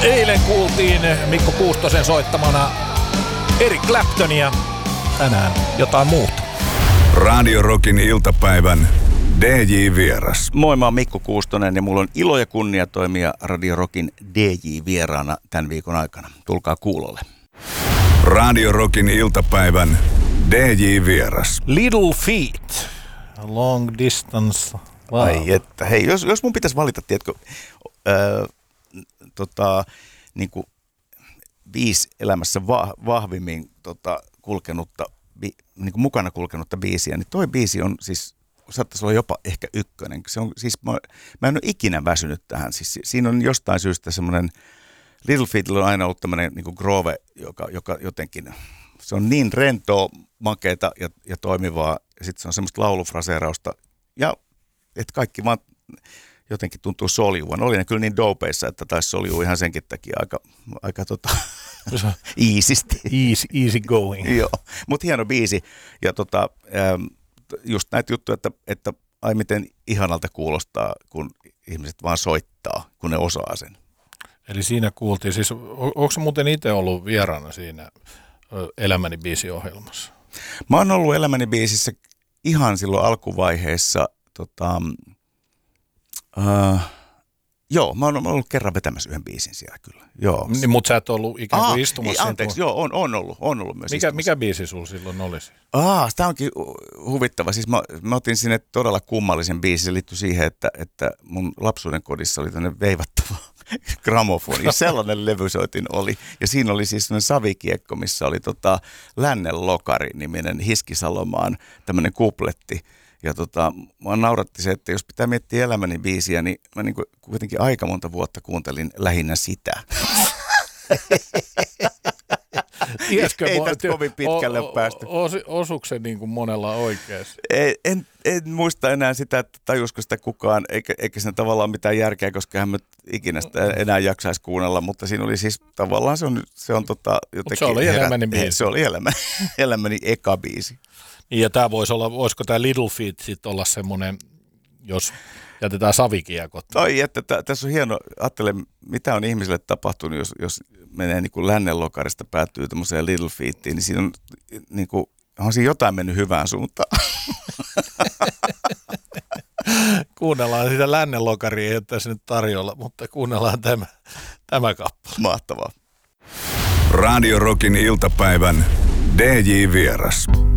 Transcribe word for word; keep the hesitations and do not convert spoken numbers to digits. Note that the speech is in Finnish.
Eilen kuultiin Mikko Kuustosen soittamana Eric Claptonia, tänään jotain muuta. Radio Rockin iltapäivän D J-vieras. Moi, mä oon Mikko Kuustonen ja mulla on ilo ja kunnia toimia Radio Rockin D J-vieraana tämän viikon aikana. Tulkaa kuulolle. Radio Rockin iltapäivän D J-vieras. Little Feat, long distance. Wow. Ai että, hei, jos, jos mun pitäisi valita, tiedätkö, öö, tota, niin kuin viisi elämässä va, vahvimmin tota, kulkenutta, bi, niin kuin mukana kulkenutta biisiä, niin toi biisi on siis, saattaisi olla jopa ehkä ykkönen. Se on, siis, mä, mä en ole ikinä väsynyt tähän. Siis, siinä on jostain syystä semmoinen, Little Featillä on aina ollut tämmöinen niin kuin groove, joka, joka jotenkin, se on niin rentoa, makeata ja, ja toimivaa, ja sitten se on semmoista laulufraseerausta, ja että kaikki vaan jotenkin tuntuu soljuvan. Oli ne kyllä niin dopeissa, että taisi soljua ihan senkin takia aika, aika tota, iisisti. Easy, easy going. Joo, mutta hieno biisi. Ja tota, just näitä juttuja, että, että ai miten ihanalta kuulostaa, kun ihmiset vaan soittaa, kun ne osaa sen. Eli siinä kuultiin, siis onko se muuten itse ollut vieraana siinä Elämäni biisiohjelmassa? Mä oon ollut Elämäni biisissä ihan silloin alkuvaiheessa. Tota, uh, joo, mä oon ollut kerran vetämässä yhden biisin siellä kyllä. Joo. Niin, mutta sä et ollut ikään kuin ah, istumassa. Niin, anteeksi, joo, on, on, ollut, on ollut myös mikä, mikä biisi sulla silloin olisi? Ah, tämä onkin huvittava. Siis mä, mä otin sinne todella kummallisen biisin. Se liittyi siihen, että, että mun lapsuuden kodissa oli tämmöinen veivattava gramofoni. Sellainen levysoitin oli. Ja siinä oli siis sellainen savikiekko, missä oli tota Lännen Lokari-niminen Hiski Salomaan tämmöinen kupletti. Ja tota, mua nauratti se, että jos pitää miettiä Elämäni biisiä, niin mä niin kuin kuitenkin aika monta vuotta kuuntelin lähinnä sitä. Tieskö, ei tästä kovin pitkälle o, o, päästy. Osu, osuuko se niin kuin monella oikeasti? En, en, en muista enää sitä, että tajusko sitä kukaan, eikä, eikä siinä tavallaan mitään järkeä, koska hän ikinä sitä enää jaksaisi kuunnella, mutta siinä oli siis tavallaan se on, se on tota, jotenkin... Se oli Elämäni biisi. Se oli elämäni, elämäni eka biisi. Niin ja tämä voisi olla, voisiko tämä Little Feat sitten olla semmoinen, jos jätetään savikiekot? Toi, että t- tässä on hieno, ajattele mitä on ihmisille tapahtunut, jos, jos menee niin kuin Lännen Lokarista päätyy tämmöiseen Little Featiin, niin siinä on, niin kuin, on siinä jotain mennyt hyvään suuntaan. Kuunnellaan sitä Lännen Lokaria, ei ole tässä nyt tarjolla, mutta kuunnellaan tämä, tämä kappale. Mahtavaa. Radio Rockin iltapäivän D J-vieras.